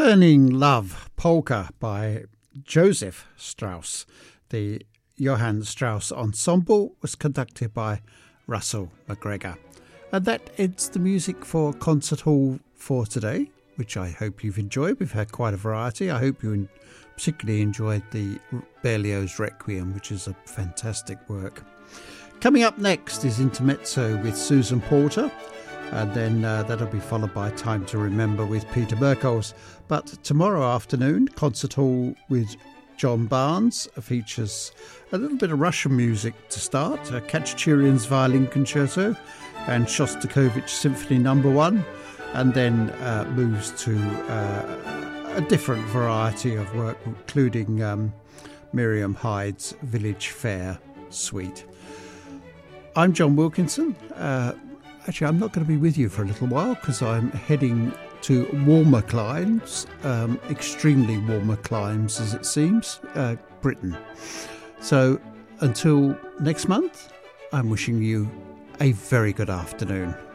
Burning Love Polka by Joseph Strauss. The Johann Strauss Ensemble was conducted by Russell McGregor. And that ends the music for Concert Hall for today, which I hope you've enjoyed. We've had quite a variety. I hope you particularly enjoyed the Berlioz Requiem, which is a fantastic work. Coming up next is Intermezzo with Susan Porter, and then that'll be followed by Time to Remember with Peter Merkels. But tomorrow afternoon, Concert Hall with John Barnes features a little bit of Russian music to start, Khachaturian's Violin Concerto and Shostakovich Symphony No. 1, and then moves to a different variety of work, including Miriam Hyde's Village Fair Suite. I'm John Wilkinson. Actually, I'm not going to be with you for a little while because I'm heading to warmer climes, extremely warmer climes as it seems, Britain. So until next month, I'm wishing you a very good afternoon.